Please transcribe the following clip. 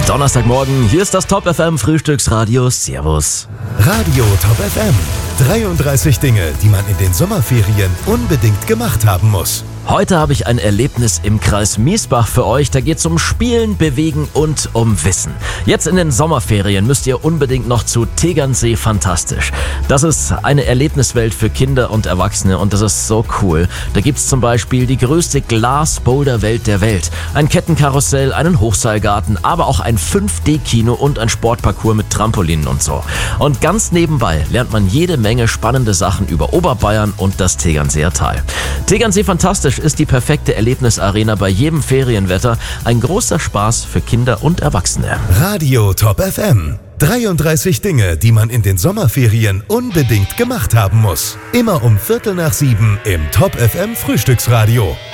Donnerstagmorgen, hier ist das Top FM Frühstücksradio. Servus. Radio Top FM. 33 Dinge, die man in den Sommerferien unbedingt gemacht haben muss. Heute habe ich ein Erlebnis im Kreis Miesbach für euch. Da geht es um Spielen, Bewegen und um Wissen. Jetzt in den Sommerferien müsst ihr unbedingt noch zu Tegernsee Fantastisch. Das ist eine Erlebniswelt für Kinder und Erwachsene und das ist so cool. Da gibt es zum Beispiel die größte Glas-Boulder-Welt der Welt. Ein Kettenkarussell, einen Hochseilgarten, aber auch ein 5D-Kino und ein Sportparcours mit Trampolinen und so. Und ganz nebenbei lernt man jede Menge spannende Sachen über Oberbayern und das Tegernseer Tal. Tegernsee Fantastisch ist die perfekte Erlebnisarena bei jedem Ferienwetter. Ein großer Spaß für Kinder und Erwachsene. Radio Top FM. 33 Dinge, die man in den Sommerferien unbedingt gemacht haben muss. Immer um 6:45 im Top FM Frühstücksradio.